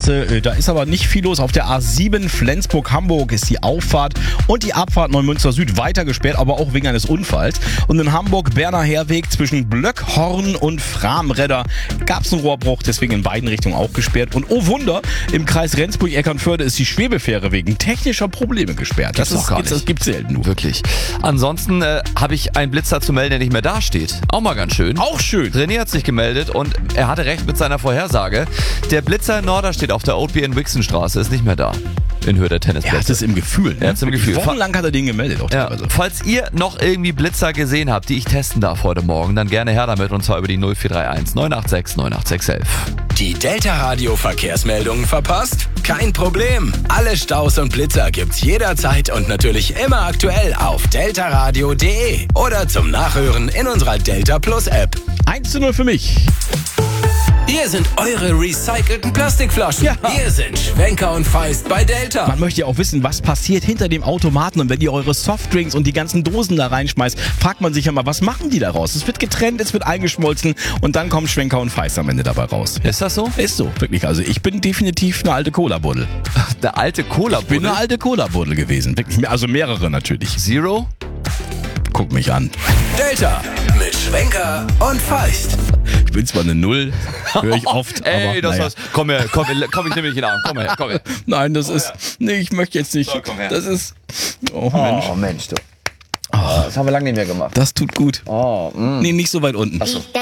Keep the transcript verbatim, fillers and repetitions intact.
Straße. Da ist aber nicht viel los. Auf der A sieben Flensburg-Hamburg ist die Auffahrt und die Abfahrt Neumünster Süd weiter gesperrt, aber auch wegen eines Unfalls. Und in Hamburg-Berner Heerweg zwischen Blöckhorn und Framredder gab es einen Rohrbruch, deswegen in beiden Richtungen auch gesperrt. Und oh Wunder, im Kreis Rendsburg-Eckernförde ist die Schwebefähre wegen technischer Probleme gesperrt. Das, Gibt's doch gar ist, das gibt's selten nur. Wirklich. Ansonsten äh, habe ich einen Blitzer zu melden, der nicht mehr dasteht. Auch mal ganz schön. Auch schön. René hat sich gemeldet und er hatte recht mit seiner Vorhersage. Der Blitzer in Norderstedt auf der Oatby in Wixenstraße ist nicht mehr da. In Höhe der Tennisplätze. Er hat es im Gefühl. Ne? Er hat es im Gefühl. Wochenlang hat er den gemeldet. Auch Ja. teilweise. Falls ihr noch irgendwie Blitzer gesehen habt, die ich testen darf heute Morgen, dann gerne her damit und zwar über die null vier drei eins neun acht sechs neun acht sechs eins eins. Die Delta-Radio-Verkehrsmeldungen verpasst? Kein Problem. Alle Staus und Blitzer gibt's jederzeit und natürlich immer aktuell auf deltaradio punkt de oder zum Nachhören in unserer Delta Plus App. eins zu null für mich. Hier sind eure recycelten Plastikflaschen. Ja. Hier sind Schwenker und Feist bei Delta. Man möchte ja auch wissen, was passiert hinter dem Automaten. Und wenn ihr eure Softdrinks und die ganzen Dosen da reinschmeißt, fragt man sich ja mal, was machen die daraus? Es wird getrennt, es wird eingeschmolzen und dann kommt Schwenker und Feist am Ende dabei raus. Ist das so? Ist so, wirklich. Also ich bin definitiv eine alte Cola-Buddel. Der alte cola Ich bin eine alte Cola-Buddel gewesen. Wirklich, also mehrere natürlich. Zero? Guck mich an. Delta mit Schwenker und Feist. Ich bin zwar eine Null, höre ich oft, Ey, aber das naja. war's. Komm her, komm, komm ich nehme dich in den Arm. Komm her, komm her. Nein, das ist... Nee, ich möchte jetzt nicht. So, komm her. Das ist... Oh Mensch, Oh Mensch, du. Das haben wir lange nicht mehr gemacht. das tut gut. Oh, mm. Nee, nicht so weit unten. Achso.